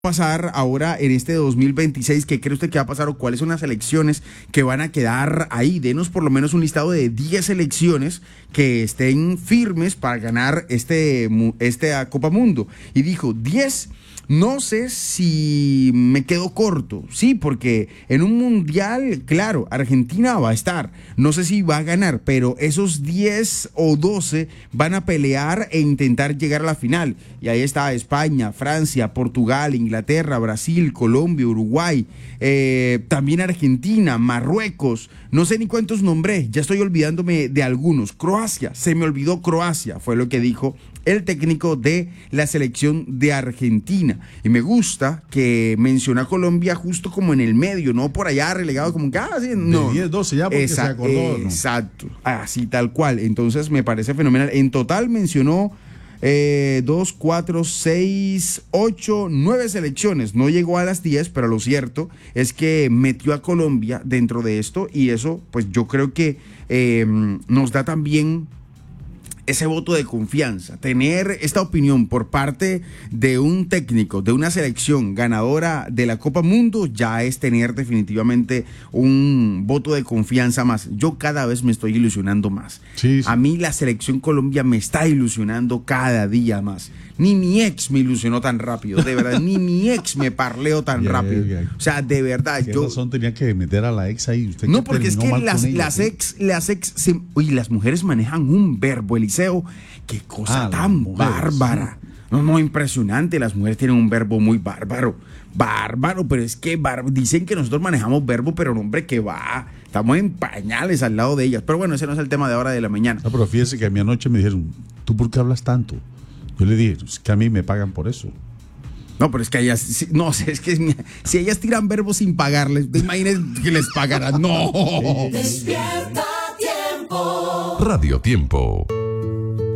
Pasar ahora en este 2026? ¿Qué cree usted que va a pasar o cuáles son las elecciones que van a quedar ahí? Denos por lo menos un listado de 10 elecciones que estén firmes para ganar esta Copa Mundo. Y dijo 10. No sé si me quedo corto, sí, porque en un mundial, claro, Argentina va a estar, no sé si va a ganar, pero esos 10 o 12 van a pelear e intentar llegar a la final. Y ahí está España, Francia, Portugal, Inglaterra, Brasil, Colombia, Uruguay, también Argentina, Marruecos, no sé ni cuántos nombré, ya estoy olvidándome de algunos. Croacia, se me olvidó Croacia, fue lo que dijo el técnico de la selección de Argentina. Y me gusta que menciona a Colombia justo como en el medio, no por allá relegado como que, sí, no. De 10, 12 ya porque se acordó. Exacto, así tal cual. Entonces me parece fenomenal. En total mencionó 2, 4, 6, 8, 9 selecciones. No llegó a las 10, pero lo cierto es que metió a Colombia dentro de esto y eso, pues yo creo que nos da también ese voto de confianza. Tener esta opinión por parte de un técnico, de una selección ganadora de la Copa Mundo, ya es tener definitivamente un voto de confianza más. Yo cada vez me estoy ilusionando más. Sí. A mí la selección Colombia me está ilusionando cada día más. Ni mi ex me ilusionó tan rápido, de verdad, ni mi ex me parleó tan rápido. O sea, de verdad, ¿Qué razón tenía que meter a la ex ahí? ¿Usted no, porque es que las mujeres manejan un verbo, Eliseo, qué cosa tan bárbara. Sí. No, impresionante, las mujeres tienen un verbo muy bárbaro, pero es que dicen que nosotros manejamos verbo, pero no, hombre, que va, estamos en pañales al lado de ellas. Pero bueno, ese no es el tema de ahora de la mañana. No, pero fíjese que a mí anoche me dijeron, ¿tú por qué hablas tanto? Yo le dije, es que a mí me pagan por eso. No, pero es que ellas, no, es que si ellas tiran verbos sin pagarles, imagínense que les pagaran. No. Despierta Tiempo. Radio Tiempo.